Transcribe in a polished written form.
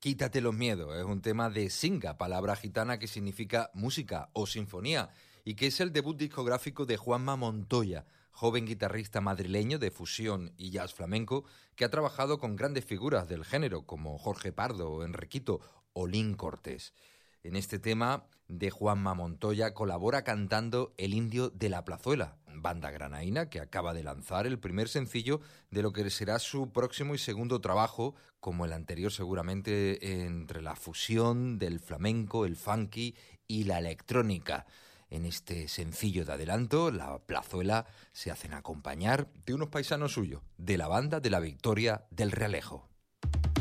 Quítate los miedos es un tema de Singa, palabra gitana que significa música o sinfonía, y que es el debut discográfico de Juanma Montoya, joven guitarrista madrileño de fusión y jazz flamenco que ha trabajado con grandes figuras del género como Jorge Pardo, Enriquito o Lin Cortés. En este tema de Juanma Montoya colabora cantando El Indio de la Plazuela, banda granaína que acaba de lanzar el primer sencillo de lo que será su próximo y segundo trabajo, como el anterior seguramente entre la fusión del flamenco, el funky y la electrónica. En este sencillo de adelanto, La Plazuela se hacen acompañar de unos paisanos suyos, de la banda de la Victoria del Realejo.